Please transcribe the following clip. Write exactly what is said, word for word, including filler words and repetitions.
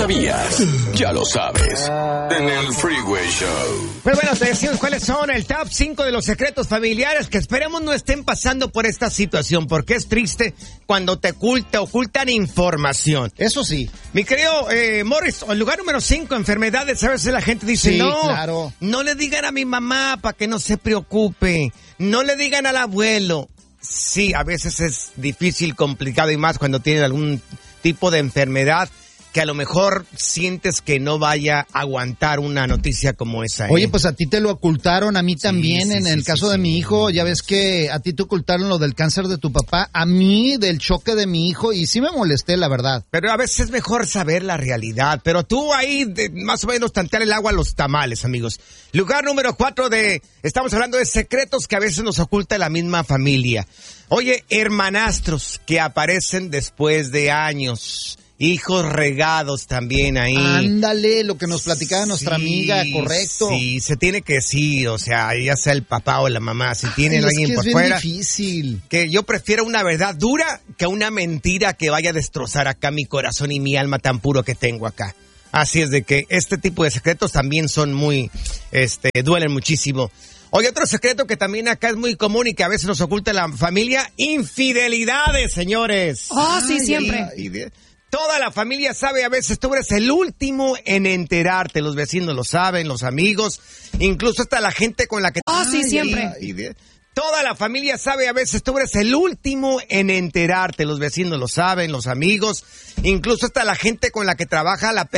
sabías? Ya lo sabes. En el Freeway Show. Pues bueno, te decimos cuáles son el top cinco de los secretos familiares que esperemos no estén pasando por esta situación, porque es triste cuando te oculta, ocultan información. Eso sí. Mi querido eh, Morris, el lugar número cinco, enfermedades. A veces la gente dice, sí, no, claro. no le digan a mi mamá para que no se preocupe. No le digan al abuelo. Sí, a veces es difícil, complicado y más cuando tienen algún tipo de enfermedad que a lo mejor sientes que no vaya a aguantar una noticia como esa. ¿eh? Oye, pues a ti te lo ocultaron, a mí también, sí, en sí, el sí, caso sí, de sí. mi hijo, ya ves que a ti te ocultaron lo del cáncer de tu papá, a mí del choque de mi hijo, y sí me molesté, la verdad. Pero a veces es mejor saber la realidad, pero tú ahí de, más o menos tantear el agua a los tamales, amigos. Lugar número cuatro de, estamos hablando de secretos que a veces nos oculta la misma familia. Oye, hermanastros que aparecen después de años. Hijos regados también ahí. Ándale, lo que nos platicaba nuestra sí, amiga, correcto. Sí, se tiene que decir, o sea, ya sea el papá o la mamá, si tienen a alguien es que por es fuera. Es difícil. Que yo prefiero una verdad dura que una mentira que vaya a destrozar acá mi corazón y mi alma tan puro que tengo acá. Así es de que este tipo de secretos también son muy, este, duelen muchísimo. Oye, otro secreto que también acá es muy común y que a veces nos oculta la familia, infidelidades, señores. Oh, sí, Ay, siempre. ay, toda la familia sabe, a veces tú eres el último en enterarte, los vecinos lo saben, los amigos, incluso hasta la gente con la que... Oh, sí, Ay, siempre. ay, ay, toda la familia sabe, a veces tú eres el último en enterarte, los vecinos lo saben, los amigos, incluso hasta la gente con la que trabaja la persona.